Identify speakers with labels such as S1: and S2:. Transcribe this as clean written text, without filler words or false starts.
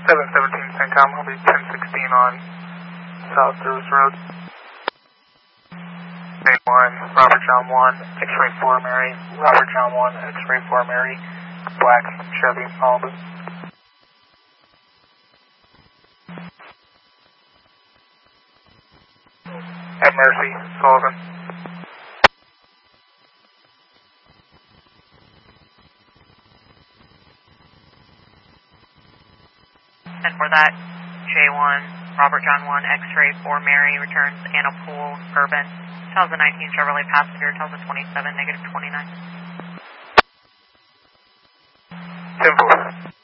S1: 717 CENTCOM, I'll be 1016 on South Service Road. 81, Robert John 1, X-Ray 4 Mary, Robert John 1, X-Ray 4 Mary, black Chevy Malibu. At Mercy, Sullivan.
S2: And for that, J1, Robert John 1, X-Ray 4 Mary, returns Anna Pool, Urban, 2019 Chevrolet Passenger, 2027, -29.
S1: 10-4.